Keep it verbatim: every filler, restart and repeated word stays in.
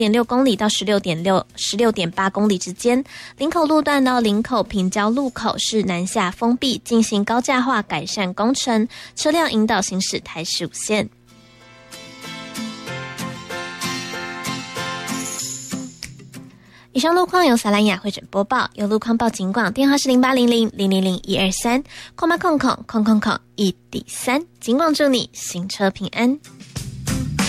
点六公里到十六点六十六点八公里之间，林口路段到林口平交路口是南下封闭，进行高架化改善工程，车辆引导行驶台十五线。以上路况由撒兰雅汇整播报，有路况报警广，电话是零八零零零零零一二三，空八空空空空空一底三，警广祝你行车平安。